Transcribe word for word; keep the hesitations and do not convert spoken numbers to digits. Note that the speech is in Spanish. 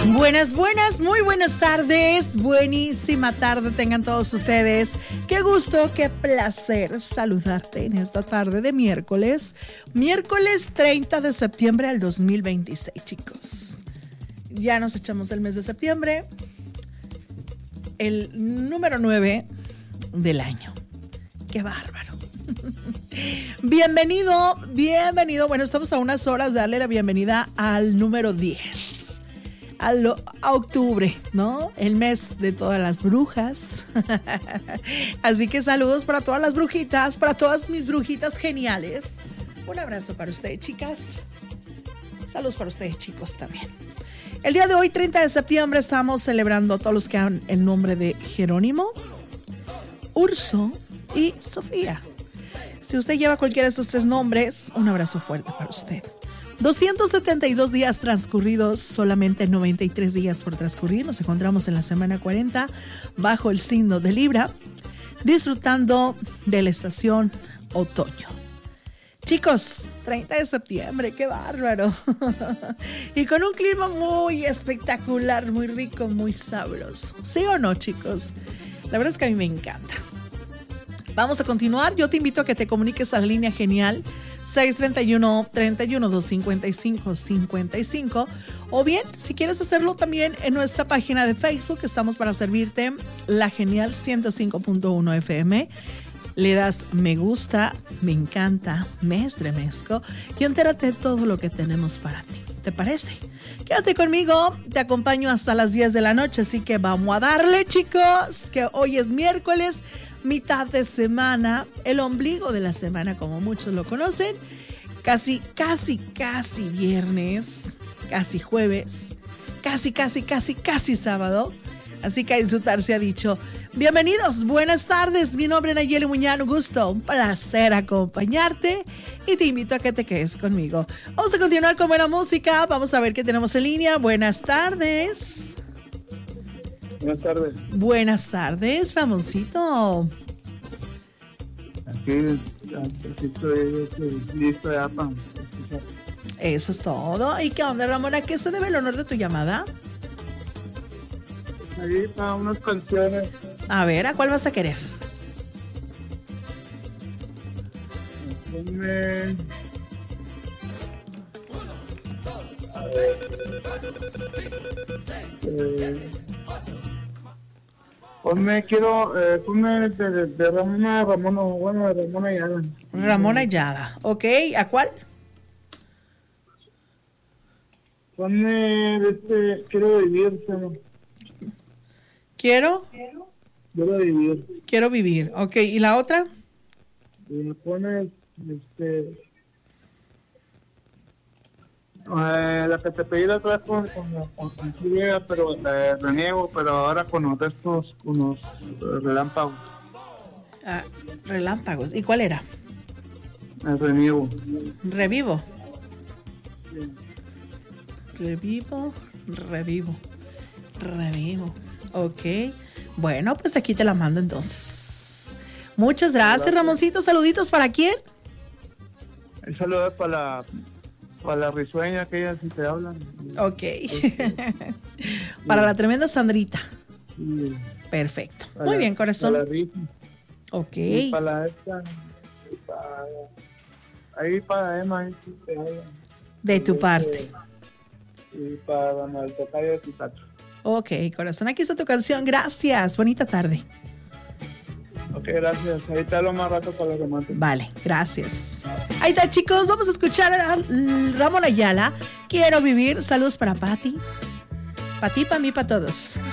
Buenas, buenas, muy buenas tardes. Buenísima tarde tengan todos ustedes. Qué gusto, qué placer saludarte en esta tarde de miércoles. Miércoles treinta de septiembre del dos mil veintiséis, chicos. Ya nos echamos el mes de septiembre. El número nueve del año. Qué bárbaro. Bienvenido, bienvenido. Bueno, estamos a unas horas de darle la bienvenida al número diez. A, lo, a octubre, ¿no? El mes de todas las brujas. Así que saludos para todas las brujitas, para todas mis brujitas geniales. Un abrazo para ustedes, chicas. Saludos para ustedes, chicos, también. El día de hoy, treinta de septiembre, estamos celebrando a todos los que han el nombre de Jerónimo, Urso y Sofía. Si usted lleva cualquiera de estos tres nombres, un abrazo fuerte para usted. doscientos setenta y dos días transcurridos, solamente noventa y tres días por transcurrir. Nos encontramos en la semana cuarenta bajo el signo de Libra, disfrutando de la estación otoño. Chicos, treinta de septiembre, qué bárbaro. Y con un clima muy espectacular, muy rico, muy sabroso. ¿Sí o no, chicos? La verdad es que a mí me encanta. Vamos a continuar. Yo te invito a que te comuniques a la línea genial seis tres uno, tres uno dos, cinco cinco cinco cinco, o bien, si quieres hacerlo también en nuestra página de Facebook, estamos para servirte, La Genial ciento cinco punto uno F M. Le das me gusta, me encanta, me estremezco y entérate de todo lo que tenemos para ti. ¿Te parece? Quédate conmigo, te acompaño hasta las diez de la noche, así que vamos a darle, chicos, que hoy es miércoles, mitad de semana, el ombligo de la semana, como muchos lo conocen, casi, casi, casi viernes, casi jueves, casi, casi, casi, casi sábado. Así que a disfrutar se ha dicho. Bienvenidos, buenas tardes. Mi nombre es Nayeli Muñán, un gusto, un placer acompañarte y te invito a que te quedes conmigo. Vamos a continuar con buena música. Vamos a ver qué tenemos en línea. Buenas tardes. Buenas tardes. Buenas tardes, Ramoncito. Aquí, aquí estoy, estoy listo ya para escuchar. Eso es todo. ¿Y qué onda, Ramón? ¿A qué se debe el honor de tu llamada? Ahí para unas canciones. A ver, ¿a cuál vas a querer? Ponme... A ver. Eh... Ponme, quiero... Eh, ponme de, de, de Ramona, Ramona, bueno, de Ramona Ayala. Ramona Ayala. Ok, ¿a cuál? Ponme de este... Quiero vivir, ¿no? Quiero... Quiero vivir. Quiero vivir. Ok, ¿y la otra? Y me pones, este... Eh, la que te pedí la otra vez con, con, con, con Silvia, pero eh, reniego, pero ahora con los restos, con los eh, relámpagos. Ah, relámpagos. ¿Y cuál era? El reniego. Revivo. Sí. Revivo, revivo, revivo. Ok. Bueno, pues aquí te la mando entonces. Muchas gracias, gracias. Ramoncito. Saluditos, ¿para quién? El saludo es para la, para la risueña, que ellas sí te hablan. Ok. Este, para sí. La tremenda Sandrita. Sí. Perfecto. Para Muy la, bien, corazón. Para la Rita. Ok. Y para la esta, para, ahí para Emma, ahí sí te hablan. De tu y parte. Este, y para el tocayo de Titacho. Ok, corazón, aquí está tu canción. Gracias. Bonita tarde. Ok, gracias. Ahí te hablo más rato para los remates. Vale, gracias. Ahí está, chicos. Vamos a escuchar a Ramón Ayala. Quiero vivir. Saludos para Pati. Para ti, para mí, para todos.